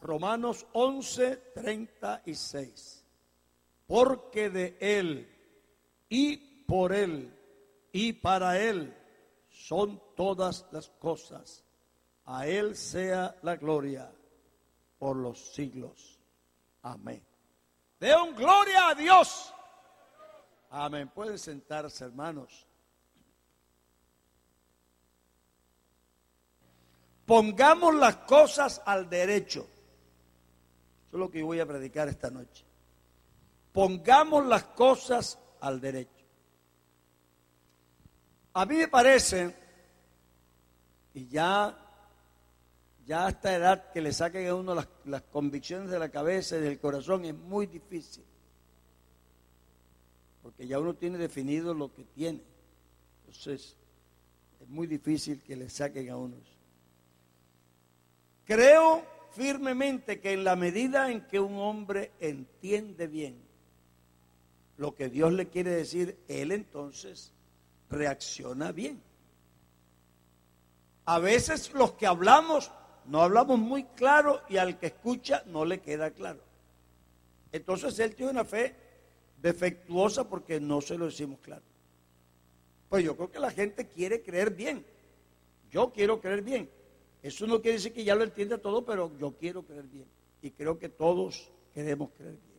Romanos 11:36. Porque de Él, y por Él, y para Él son todas las cosas. A Él sea la gloria por los siglos. Amén. Den gloria a Dios. Amén. Pueden sentarse, hermanos. Pongamos las cosas al derecho. Eso es lo que voy a predicar esta noche. Pongamos las cosas al derecho. A mí me parece, y ya a esta edad que le saquen a uno las convicciones de la cabeza y del corazón es muy difícil. Porque ya uno tiene definido lo que tiene. Entonces, es muy difícil que le saquen a uno. Creo firmemente que en la medida en que un hombre entiende bien lo que Dios le quiere decir, él entonces reacciona bien. A veces los que hablamos, no hablamos muy claro y al que escucha no le queda claro. Entonces él tiene una fe defectuosa porque no se lo decimos claro. Pues yo creo que la gente quiere creer bien. Yo quiero creer bien. Eso no quiere decir que ya lo entienda todo, pero yo quiero creer bien. Y creo que todos queremos creer bien.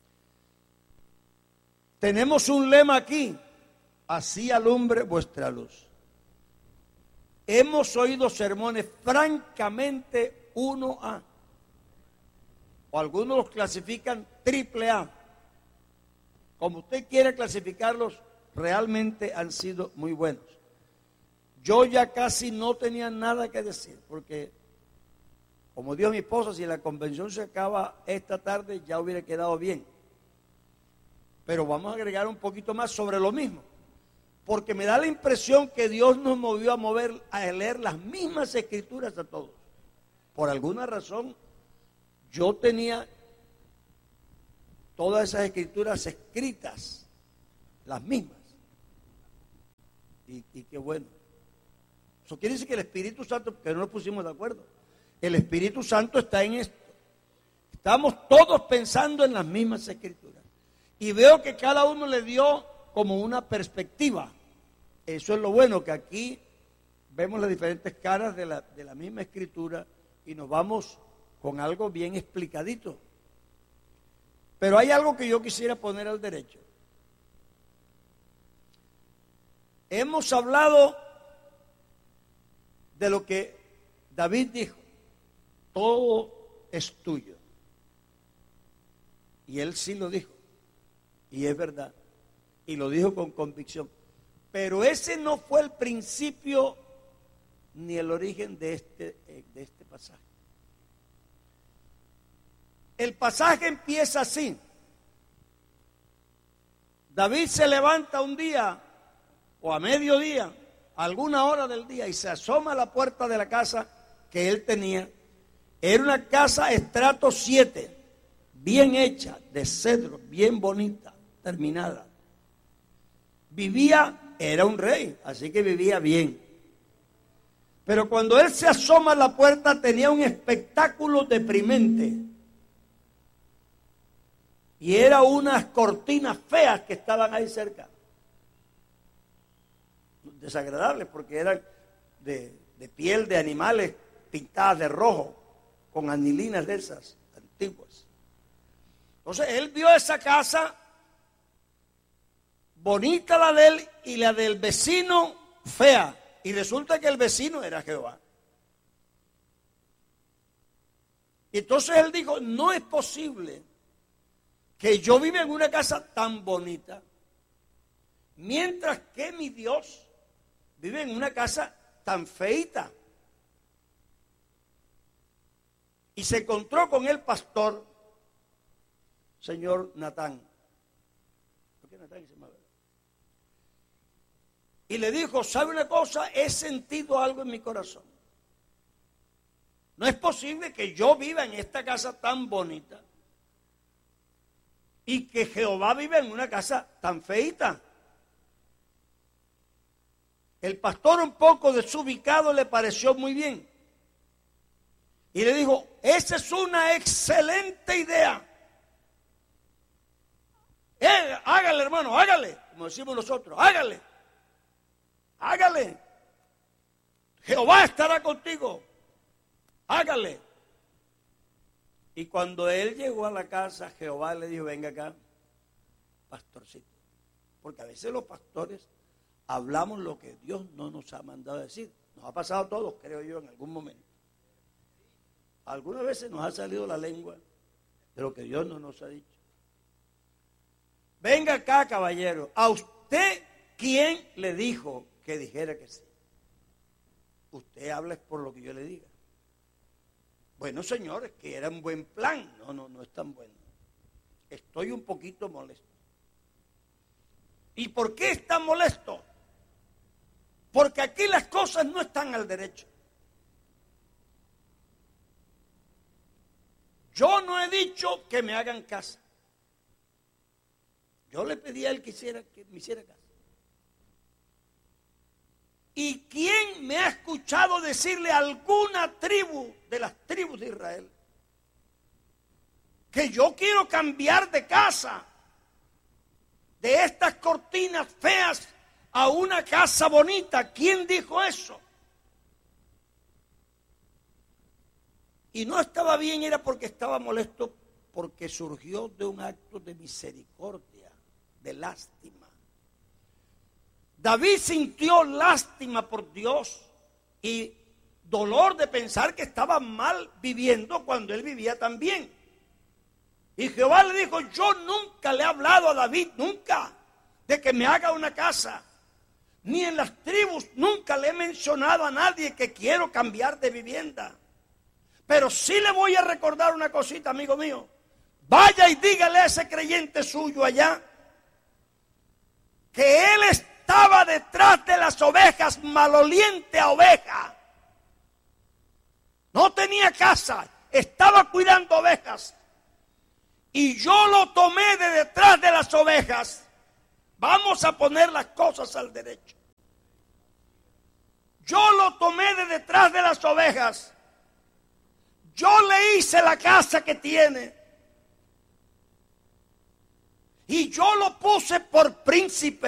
Tenemos un lema aquí. Así alumbre vuestra luz. Hemos oído sermones francamente 1A. O algunos los clasifican AAA. Como usted quiera clasificarlos, realmente han sido muy buenos. Yo ya casi no tenía nada que decir, porque como dijo mi esposa, si la convención se acaba esta tarde, ya hubiera quedado bien. Pero vamos a agregar un poquito más sobre lo mismo, porque me da la impresión que Dios nos movió a leer las mismas escrituras a todos. Por alguna razón, yo tenía todas esas escrituras escritas, las mismas. Y qué bueno. Eso quiere decir que el Espíritu Santo, porque no nos pusimos de acuerdo, el Espíritu Santo está en esto. Estamos todos pensando en las mismas escrituras. Y veo que cada uno le dio como una perspectiva. Eso es lo bueno, que aquí vemos las diferentes caras de la misma escritura y nos vamos con algo bien explicadito. Pero hay algo que yo quisiera poner al derecho. Hemos hablado de lo que David dijo: todo es tuyo. Y él sí lo dijo, y es verdad, y lo dijo con convicción. Pero ese no fue el principio ni el origen de este pasaje. El pasaje empieza así. David se levanta un día o a mediodía, a alguna hora del día, y se asoma a la puerta de la casa que él tenía. Era una casa estrato 7, bien hecha, de cedro, bien bonita, terminada. Era un rey, así que vivía bien. Pero cuando él se asoma a la puerta tenía un espectáculo deprimente. Y eran unas cortinas feas que estaban ahí cerca. Desagradables porque eran de piel de animales pintadas de rojo, con anilinas de esas antiguas. Entonces él vio esa casa, bonita la de él y la del vecino fea. Y resulta que el vecino era Jehová. Y entonces él dijo: no es posible que yo viva en una casa tan bonita, mientras que mi Dios vive en una casa tan feita. Y se encontró con el pastor, señor Natán. ¿Por qué Natán se llama? Y le dijo: ¿sabe una cosa? He sentido algo en mi corazón. No es posible que yo viva en esta casa tan bonita y que Jehová viva en una casa tan feita. El pastor, un poco desubicado, le pareció muy bien. Y le dijo, esa es una excelente idea. Hágale, hermano, hágale. Como decimos nosotros, hágale. Hágale. Jehová estará contigo. Hágale. Y cuando él llegó a la casa, Jehová le dijo, venga acá, pastorcito. Porque a veces los pastores hablamos lo que Dios no nos ha mandado a decir. Nos ha pasado a todos, creo yo, en algún momento. Algunas veces nos ha salido la lengua de lo que Dios no nos ha dicho. Venga acá, caballero. ¿A usted quién le dijo que dijera que sí? Usted habla por lo que yo le diga. Bueno, señores, que era un buen plan. No es tan bueno. Estoy un poquito molesto. ¿Y por qué está molesto? Porque aquí las cosas no están al derecho. Yo no he dicho que me hagan casa. Yo le pedí a él que me hiciera casa. ¿Y quién me ha escuchado decirle a alguna tribu de las tribus de Israel que yo quiero cambiar de casa, de estas cortinas feas a una casa bonita? ¿Quién dijo eso? Y no estaba bien, era porque estaba molesto, porque surgió de un acto de misericordia, de lástima. David sintió lástima por Dios y dolor de pensar que estaba mal viviendo cuando él vivía tan bien. Y Jehová le dijo, yo nunca le he hablado a David, nunca, de que me haga una casa. Ni en las tribus nunca le he mencionado a nadie que quiero cambiar de vivienda. Pero sí le voy a recordar una cosita, amigo mío. Vaya y dígale a ese creyente suyo allá que él estaba detrás de las ovejas, maloliente a oveja. No tenía casa, estaba cuidando ovejas. Y yo lo tomé de detrás de las ovejas. Vamos a poner las cosas al derecho. Yo lo tomé de detrás de las ovejas. Yo le hice la casa que tiene. Y yo lo puse por príncipe.